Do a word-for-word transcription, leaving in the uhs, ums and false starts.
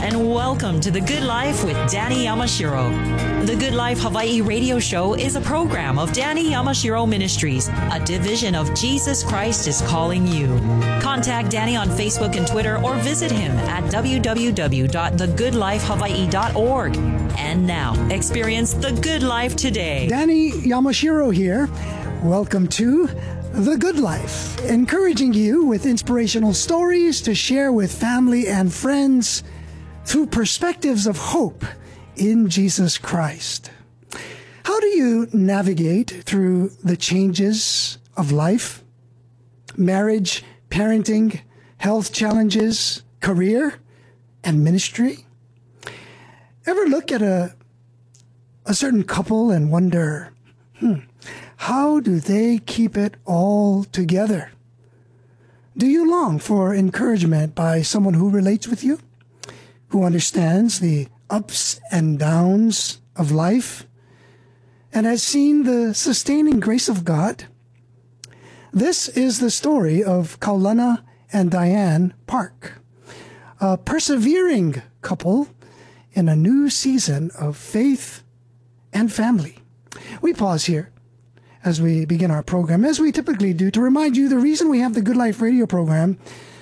and welcome to The Good Life with Danny Yamashiro. The Good Life Hawaii Radio Show is a program of Danny Yamashiro Ministries, a division of Jesus Christ is Calling You. Contact Danny on Facebook and Twitter or visit him at w w w dot the good life hawaii dot org. And now, experience the good life today. Danny Yamashiro here. Welcome to The Good Life, encouraging you with inspirational stories to share with family and friends through perspectives of hope in Jesus Christ. How do you navigate through the changes of life? Marriage, parenting, health challenges, career, and ministry? Ever look at a, a certain couple and wonder, hmm, how do they keep it all together? Do you long for encouragement by someone who relates with you, who understands the ups and downs of life, and has seen the sustaining grace of God? This is the story of Kaulana and Diane Park, a persevering couple in a new season of faith and family. We pause here as we begin our program, as we typically do, to remind you the reason we have the Good Life radio program